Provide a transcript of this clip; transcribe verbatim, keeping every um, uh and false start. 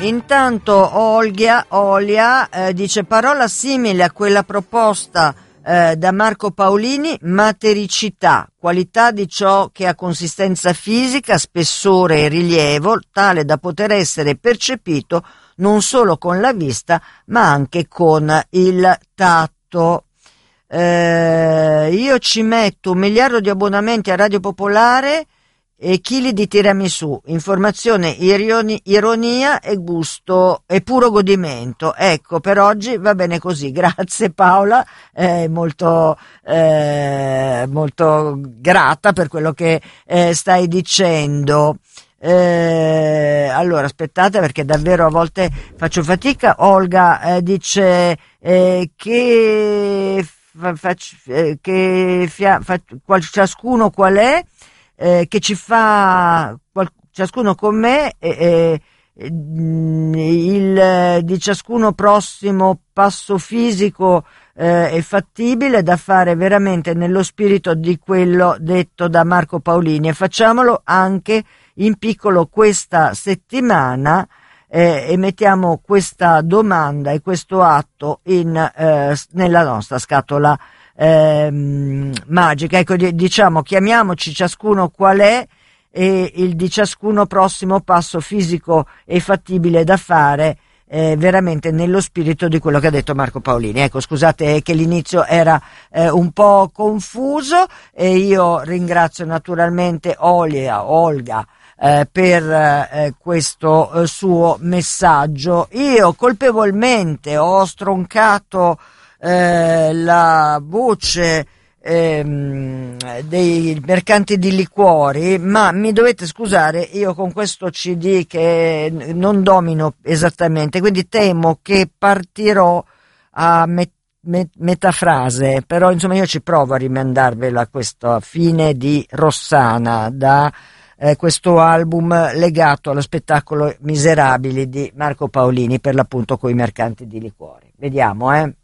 Intanto Olga, Olia eh, dice parola simile a quella proposta eh, da Marco Paolini, matericità, qualità di ciò che ha consistenza fisica, spessore e rilievo, tale da poter essere percepito non solo con la vista ma anche con il tatto. Eh, io ci metto un miliardo di abbonamenti a Radio Popolare e chili di tiramisù, informazione, ironi, ironia e gusto e puro godimento. Ecco, per oggi va bene così. Grazie Paola, eh, molto eh, molto grata per quello che eh, stai dicendo. Eh, allora aspettate, perché davvero a volte faccio fatica. Olga eh, dice eh, che fa, fa, eh, che fia, fa, qual, ciascuno qual è Eh, che ci fa qual, ciascuno con me eh, eh, il di ciascuno prossimo passo fisico eh, è fattibile da fare veramente nello spirito di quello detto da Marco Paolini, e facciamolo anche in piccolo questa settimana eh, e mettiamo questa domanda e questo atto in, eh, nella nostra scatola Eh, magica. Ecco, diciamo, chiamiamoci ciascuno qual è e il di ciascuno prossimo passo fisico e fattibile da fare eh, veramente nello spirito di quello che ha detto Marco Paolini. Ecco, scusate che l'inizio era eh, un po' confuso, e io ringrazio naturalmente Olia, Olga eh, per eh, questo eh, suo messaggio. Io colpevolmente ho stroncato Eh, la voce ehm, dei mercanti di liquori, ma mi dovete scusare, io con questo C D che non domino esattamente, quindi temo che partirò a met- met- metà frase, però insomma io ci provo a rimandarvela a questa fine di Rossana da eh, questo album legato allo spettacolo Miserabili di Marco Paolini, per l'appunto coi mercanti di liquori. Vediamo, eh